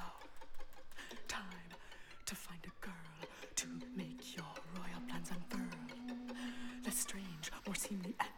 Time to find a girl to make your royal plans unfurl. Less strange, more seemly, and